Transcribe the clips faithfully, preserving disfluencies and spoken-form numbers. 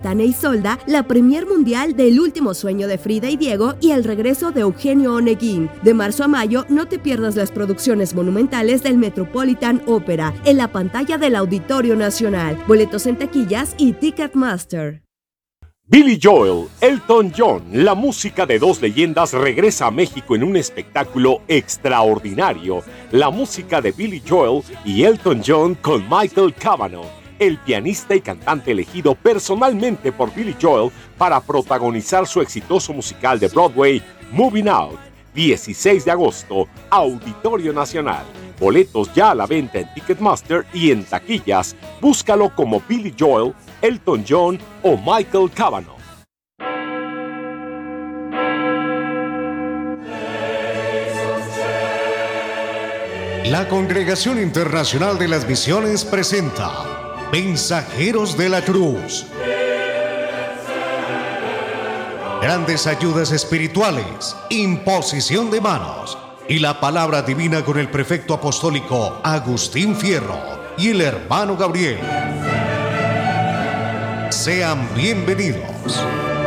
Tania e Isolda, la premier mundial de El último sueño de Frida y Diego y el regreso de Eugenio Oneguín. De marzo a mayo, no te pierdas las producciones monumentales del Metropolitan Opera en la pantalla del Auditorio Nacional. Boletos en taquillas y Ticketmaster. Billy Joel, Elton John, la música de dos leyendas regresa a México en un espectáculo extraordinario. La música de Billy Joel y Elton John con Michael Cavanaugh, el pianista y cantante elegido personalmente por Billy Joel para protagonizar su exitoso musical de Broadway, Moving Out. dieciséis de agosto, Auditorio Nacional. Boletos ya a la venta en Ticketmaster y en taquillas. Búscalo como Billy Joel, Elton John o Michael Cavanaugh. La Congregación Internacional de las Misiones presenta Mensajeros de la Cruz. Grandes ayudas espirituales, imposición de manos y la palabra divina con el prefecto apostólico Agustín Fierro y el hermano Gabriel. Sean bienvenidos.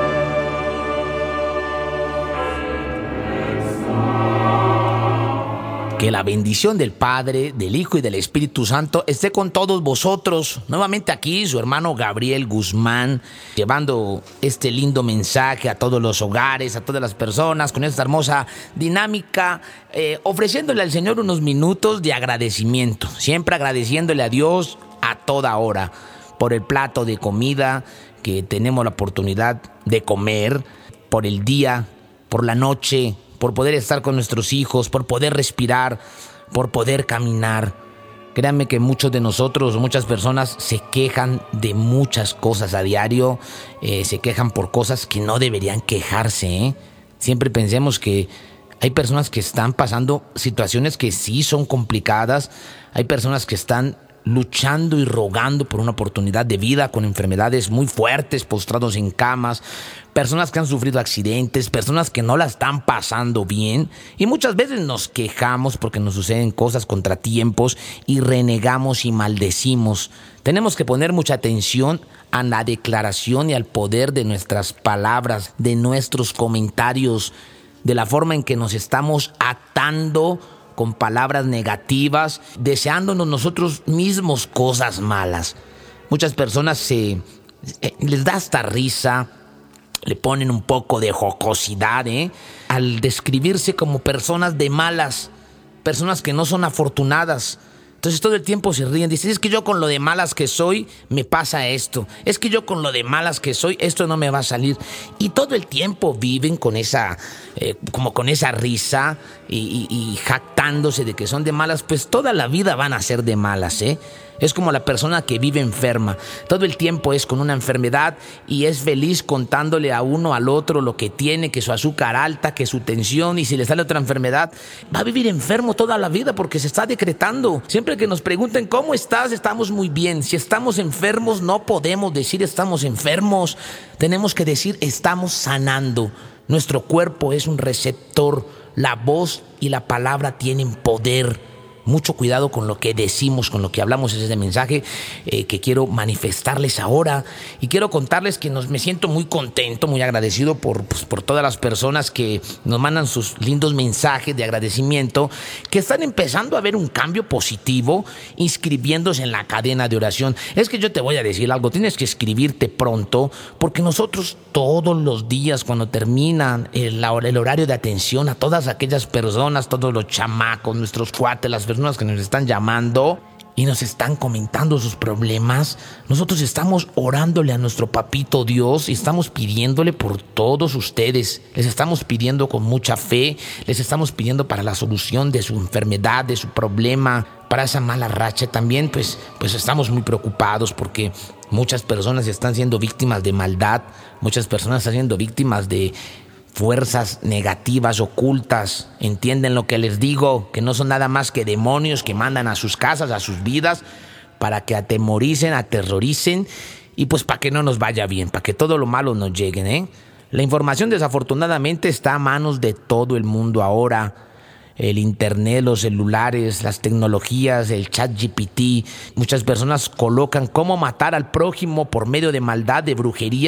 Que la bendición del Padre, del Hijo y del Espíritu Santo esté con todos vosotros. Nuevamente aquí su hermano Gabriel Guzmán, llevando este lindo mensaje a todos los hogares, a todas las personas, con esta hermosa dinámica, eh, ofreciéndole al Señor unos minutos de agradecimiento. Siempre agradeciéndole a Dios a toda hora por el plato de comida que tenemos la oportunidad de comer, por el día, por la noche, por poder estar con nuestros hijos, por poder respirar, por poder caminar. Créanme que muchos de nosotros, muchas personas se quejan de muchas cosas a diario, eh, se quejan por cosas que no deberían quejarse, ¿eh? Siempre pensemos que hay personas que están pasando situaciones que sí son complicadas, hay personas que están luchando y rogando por una oportunidad de vida con enfermedades muy fuertes, postrados en camas, personas que han sufrido accidentes, personas que no la están pasando bien, y muchas veces nos quejamos porque nos suceden cosas, contratiempos, y renegamos y maldecimos. Tenemos que poner mucha atención a la declaración y al poder de nuestras palabras, de nuestros comentarios, de la forma en que nos estamos atando con palabras negativas, deseándonos nosotros mismos cosas malas. Muchas personas se, eh, les da hasta risa, le ponen un poco de jocosidad, ¿eh? al describirse como personas de malas, personas que no son afortunadas. Entonces todo el tiempo se ríen, dicen, es que yo con lo de malas que soy me pasa esto, es que yo con lo de malas que soy esto no me va a salir. Y todo el tiempo viven con esa, eh, como con esa risa y, y, y jactándose de que son de malas, pues toda la vida van a ser de malas, ¿eh? Es como la persona que vive enferma. Todo el tiempo es con una enfermedad y es feliz contándole a uno, al otro, lo que tiene, que su azúcar alta, que su tensión, y si le sale otra enfermedad, va a vivir enfermo toda la vida porque se está decretando. Siempre que nos pregunten ¿cómo estás? Estamos muy bien. Si estamos enfermos, no podemos decir estamos enfermos. Tenemos que decir estamos sanando. Nuestro cuerpo es un receptor. La voz y la palabra tienen poder. Mucho cuidado con lo que decimos, con lo que hablamos. Ese es el mensaje eh, que quiero manifestarles ahora. Y quiero contarles que nos, me siento muy contento, muy agradecido por, pues, por todas las personas que nos mandan sus lindos mensajes de agradecimiento, que están empezando a ver un cambio positivo inscribiéndose en la cadena de oración. Es que yo te voy a decir algo, tienes que inscribirte pronto, porque nosotros todos los días, cuando terminan el, el horario de atención a todas aquellas personas, todos los chamacos, nuestros cuates, las personas que nos están llamando y nos están comentando sus problemas, nosotros estamos orándole a nuestro papito Dios y estamos pidiéndole por todos ustedes. Les estamos pidiendo con mucha fe, les estamos pidiendo para la solución de su enfermedad, de su problema, para esa mala racha. También pues, pues estamos muy preocupados porque muchas personas están siendo víctimas de maldad, muchas personas están siendo víctimas de fuerzas negativas, ocultas. ¿Entienden lo que les digo? Que no son nada más que demonios que mandan a sus casas, a sus vidas, para que atemoricen, aterroricen y pues para que no nos vaya bien, para que todo lo malo nos llegue, ¿eh? La información desafortunadamente está a manos de todo el mundo ahora. El internet, los celulares, las tecnologías, el chat G P T. Muchas personas colocan cómo matar al prójimo por medio de maldad, de brujería.